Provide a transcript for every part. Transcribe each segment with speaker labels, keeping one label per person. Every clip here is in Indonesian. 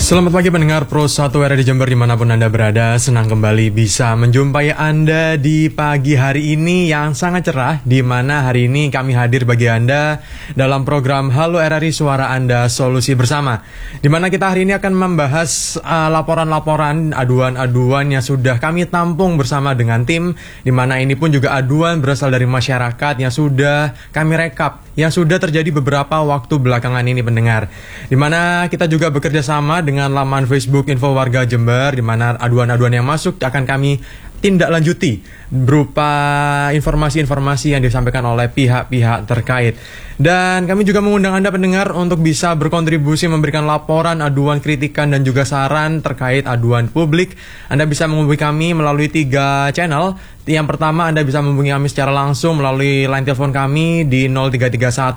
Speaker 1: Selamat pagi pendengar Pro 1 RRI Jember dimanapun Anda berada. Senang kembali bisa menjumpai Anda di pagi hari ini yang sangat cerah, di mana hari ini kami hadir bagi Anda dalam program Halo RRI Suara Anda Solusi Bersama, di mana kita hari ini akan membahas laporan-laporan, aduan-aduan yang sudah kami tampung bersama dengan tim, di mana ini pun juga aduan berasal dari masyarakat yang sudah kami rekap, yang sudah terjadi beberapa waktu belakangan ini pendengar, di mana kita juga bekerja sama dengan laman Facebook Info Warga Jember, di mana aduan-aduan yang masuk akan kami tindak lanjuti berupa informasi-informasi yang disampaikan oleh pihak-pihak terkait. Dan kami juga mengundang Anda pendengar untuk bisa berkontribusi memberikan laporan, aduan, kritikan, dan juga saran terkait aduan publik. Anda bisa menghubungi kami melalui 3 channel. Yang pertama, Anda bisa menghubungi kami secara langsung melalui line telepon kami di 0331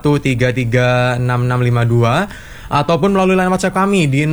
Speaker 1: 336652 ataupun melalui line WhatsApp kami di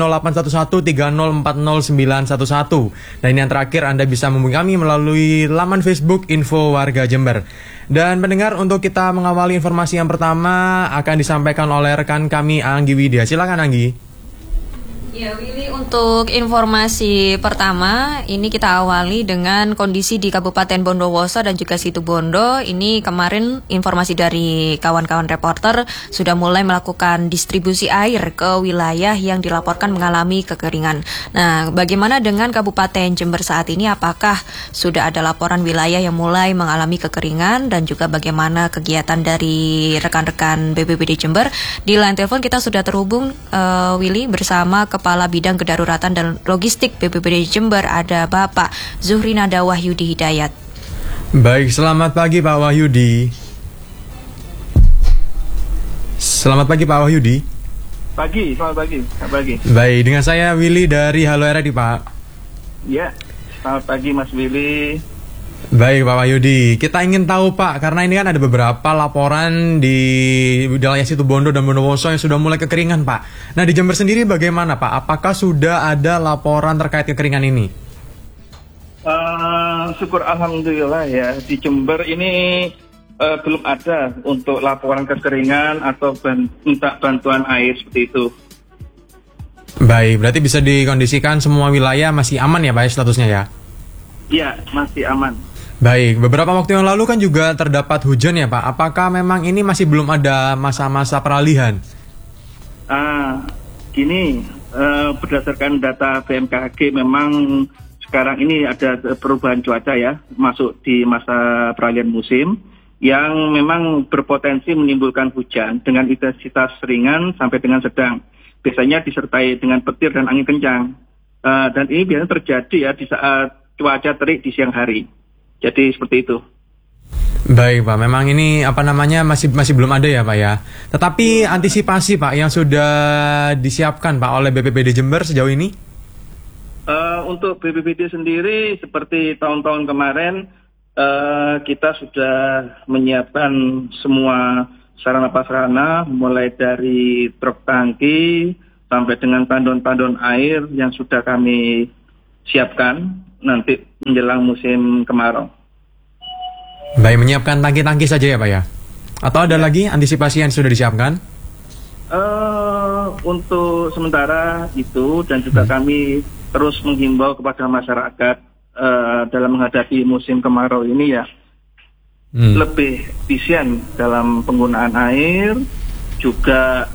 Speaker 1: 081130409111. Dan yang terakhir, Anda bisa menghubungi kami melalui laman Facebook Info Warga Jember. Dan pendengar, untuk kita mengawali informasi yang pertama akan disampaikan oleh rekan kami Anggi Widya. Silakan Anggi.
Speaker 2: Ya Willy, untuk informasi pertama ini kita awali dengan kondisi di Kabupaten Bondowoso dan juga Situbondo. Ini kemarin informasi dari kawan-kawan reporter sudah mulai melakukan distribusi air ke wilayah yang dilaporkan mengalami kekeringan. Nah, bagaimana dengan Kabupaten Jember saat ini? Apakah sudah ada laporan wilayah yang mulai mengalami kekeringan dan juga bagaimana kegiatan dari rekan-rekan BPBD Jember? Di line telepon kita sudah terhubung Willy bersama Kepala Bidang Kedaruratan dan Logistik BPBD Jember, ada Bapak Zuhrinada Wahyudi Hidayat.
Speaker 1: Baik, selamat pagi Pak Wahyudi. Selamat pagi Pak Wahyudi.
Speaker 3: Selamat pagi.
Speaker 1: Baik, dengan saya Willy dari Halo RRI Pak.
Speaker 3: Ya, selamat pagi Mas Willy.
Speaker 1: Baik Pak Wahyudi, kita ingin tahu Pak, karena ini kan ada beberapa laporan di wilayah Situbondo dan Bondowoso yang sudah mulai kekeringan Pak. Nah, di Jember sendiri bagaimana Pak? Apakah sudah ada laporan terkait kekeringan ini?
Speaker 3: Syukur alhamdulillah ya, di Jember ini belum ada untuk laporan kekeringan atau minta bantuan air seperti itu.
Speaker 1: Baik, berarti bisa dikondisikan semua wilayah masih aman ya Pak ya, statusnya ya?
Speaker 3: Iya, masih aman.
Speaker 1: Baik, beberapa waktu yang lalu kan juga terdapat hujan ya Pak. Apakah memang ini masih belum ada masa-masa peralihan?
Speaker 3: Berdasarkan data BMKG memang sekarang ini ada perubahan cuaca ya, masuk di masa peralihan musim yang memang berpotensi menimbulkan hujan dengan intensitas ringan sampai dengan sedang. Biasanya disertai dengan petir dan angin kencang. Dan ini biasanya terjadi ya di saat cuaca terik di siang hari. Jadi seperti itu.
Speaker 1: Baik Pak, memang ini masih belum ada ya Pak ya. Tetapi antisipasi Pak yang sudah disiapkan Pak oleh BPBD Jember sejauh ini?
Speaker 3: Untuk BPBD sendiri seperti tahun-tahun kemarin kita sudah menyiapkan semua sarana-prasarana mulai dari truk tangki sampai dengan tandon-tandon air yang sudah kami siapkan nanti menjelang musim kemarau.
Speaker 1: Baik, menyiapkan tangki-tangki saja ya Pak ya? Atau ada lagi antisipasi yang sudah disiapkan?
Speaker 3: Untuk sementara itu, dan juga kami terus menghimbau kepada masyarakat dalam menghadapi musim kemarau ini ya, lebih efisien dalam penggunaan air, juga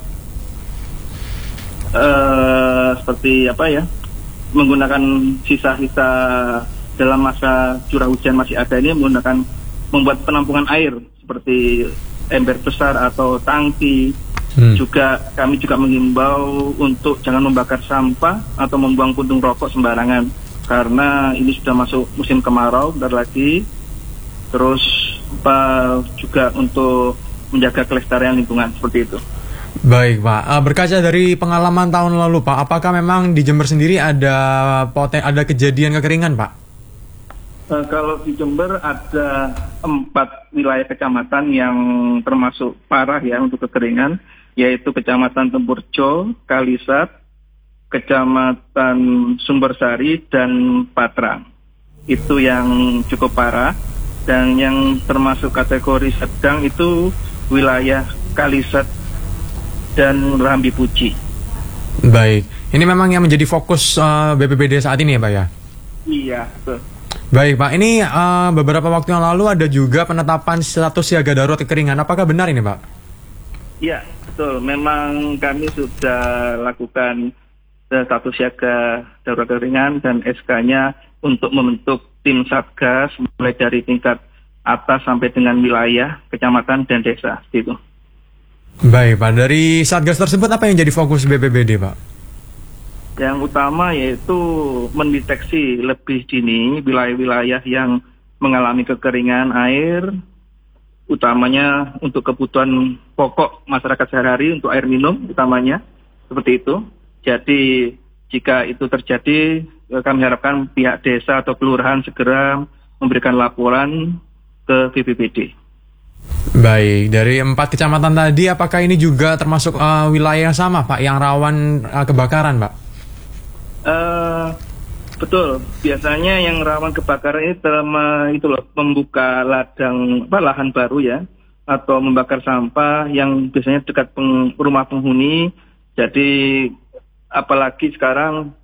Speaker 3: seperti menggunakan sisa-sisa dalam masa curah hujan masih ada ini, membuat penampungan air seperti ember besar atau tangki. Kami juga menghimbau untuk jangan membakar sampah atau membuang puntung rokok sembarangan, karena ini sudah masuk musim kemarau bentar lagi. Terus juga untuk menjaga kelestarian lingkungan seperti itu.
Speaker 1: Baik Pak, berkaca dari pengalaman tahun lalu Pak, apakah memang di Jember sendiri ada kejadian kekeringan Pak?
Speaker 3: Kalau di Jember ada 4 wilayah kecamatan yang termasuk parah ya untuk kekeringan, yaitu Kecamatan Tempurjo, Kalisat, Kecamatan Sumbersari, dan Patrang. Itu yang cukup parah, dan yang termasuk kategori sedang itu wilayah Kalisat dan Rambi Puji.
Speaker 1: Baik, ini memang yang menjadi fokus BPBD saat ini ya Pak ya?
Speaker 3: Iya, betul.
Speaker 1: Baik Pak, ini beberapa waktu yang lalu ada juga penetapan status siaga darurat kekeringan. Apakah benar ini Pak?
Speaker 3: Iya, betul. Memang kami sudah lakukan status siaga darurat kekeringan dan SK-nya untuk membentuk tim Satgas mulai dari tingkat atas sampai dengan wilayah, kecamatan, dan desa. Gitu.
Speaker 1: Baik Pak, dari Satgas tersebut apa yang jadi fokus BPBD Pak?
Speaker 3: Yang utama yaitu mendeteksi lebih dini wilayah-wilayah yang mengalami kekeringan air, utamanya untuk kebutuhan pokok masyarakat sehari-hari, untuk air minum utamanya, seperti itu. Jadi jika itu terjadi, kami harapkan pihak desa atau kelurahan segera memberikan laporan ke BPBD.
Speaker 1: Baik, dari 4 kecamatan tadi, apakah ini juga termasuk wilayah yang sama Pak, yang rawan kebakaran Pak?
Speaker 3: Betul, biasanya yang rawan kebakaran ini membuka lahan baru ya, atau membakar sampah yang biasanya dekat rumah penghuni. Jadi apalagi sekarang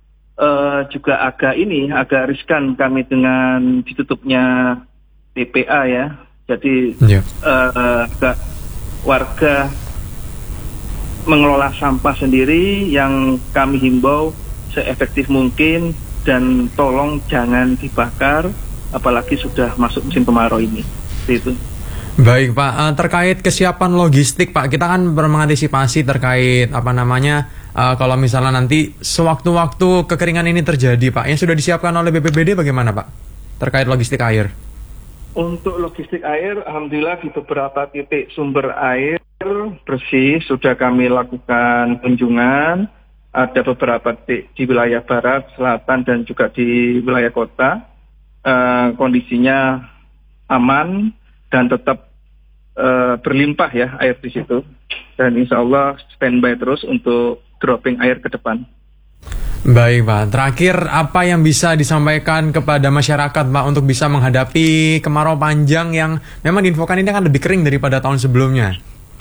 Speaker 3: juga agak riskan kami dengan ditutupnya TPA ya. Jadi agak warga mengelola sampah sendiri, yang kami himbau seefektif mungkin dan tolong jangan dibakar, apalagi sudah masuk musim kemarau ini. Itu.
Speaker 1: Baik Pak, terkait kesiapan logistik Pak, kita kan mengantisipasi terkait kalau misalnya nanti sewaktu-waktu kekeringan ini terjadi Pak, yang sudah disiapkan oleh BPBD bagaimana Pak terkait logistik air?
Speaker 3: Untuk logistik air, alhamdulillah di beberapa titik sumber air bersih sudah kami lakukan kunjungan. Ada beberapa titik di wilayah barat, selatan, dan juga di wilayah kota. Kondisinya aman dan tetap berlimpah ya air di situ. Dan insya Allah standby terus untuk dropping air ke depan.
Speaker 1: Baik Pak, terakhir apa yang bisa disampaikan kepada masyarakat Pak untuk bisa menghadapi kemarau panjang yang memang diinfokan ini akan lebih kering daripada tahun sebelumnya?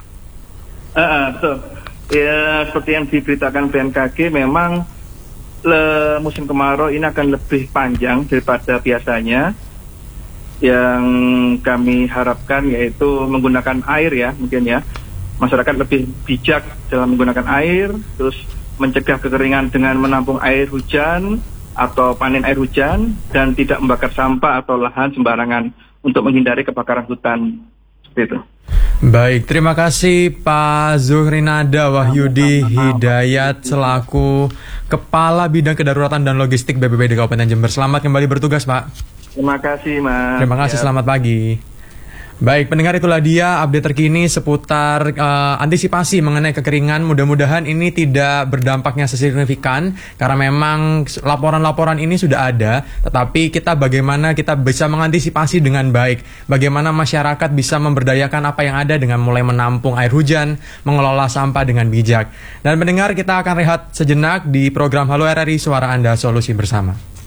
Speaker 3: Betul. Ya, seperti yang diberitakan BMKG, memang musim kemarau ini akan lebih panjang daripada biasanya. Yang kami harapkan yaitu menggunakan air ya, mungkin ya. Masyarakat lebih bijak dalam menggunakan air, terus mencegah kekeringan dengan menampung air hujan atau panen air hujan, dan tidak membakar sampah atau lahan sembarangan untuk menghindari kebakaran hutan. Seperti itu.
Speaker 1: Baik, terima kasih Pak Zuhrinada Wahyudi Hidayat selaku Kepala Bidang Kedaruratan dan Logistik BPBD Kabupaten Jember. Selamat kembali bertugas Pak.
Speaker 3: Terima kasih Mas.
Speaker 1: Terima kasih, selamat pagi. Baik, pendengar, itulah dia update terkini seputar antisipasi mengenai kekeringan. Mudah-mudahan ini tidak berdampaknya signifikan karena memang laporan-laporan ini sudah ada, tetapi bagaimana kita bisa mengantisipasi dengan baik. Bagaimana masyarakat bisa memberdayakan apa yang ada dengan mulai menampung air hujan, mengelola sampah dengan bijak. Dan pendengar, kita akan rehat sejenak di program Halo RRI Suara Anda, Solusi Bersama.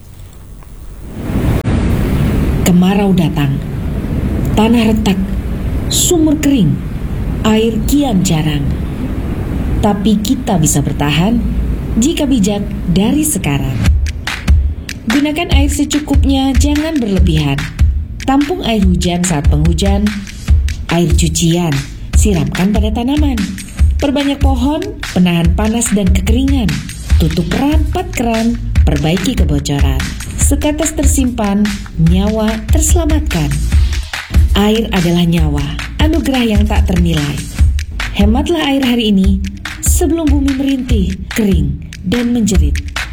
Speaker 4: Kemarau datang. Tanah retak, sumur kering, air kian jarang. Tapi kita bisa bertahan jika bijak dari sekarang. Gunakan air secukupnya, jangan berlebihan. Tampung air hujan saat penghujan. Air cucian, siramkan pada tanaman. Perbanyak pohon, penahan panas dan kekeringan. Tutup rapat keran, perbaiki kebocoran. Setetes tersimpan, nyawa terselamatkan. Air adalah nyawa, anugerah yang tak ternilai. Hematlah air hari ini sebelum bumi merintih, kering, dan menjerit.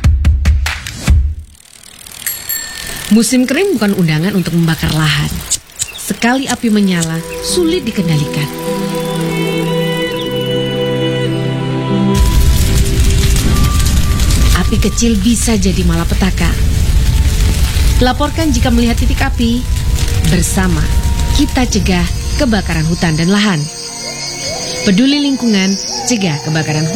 Speaker 5: Musim kering bukan undangan untuk membakar lahan. Sekali api menyala, sulit dikendalikan. Api kecil bisa jadi malapetaka. Laporkan jika melihat titik api. Bersama kita cegah kebakaran hutan dan lahan. Peduli lingkungan, cegah kebakaran hutan.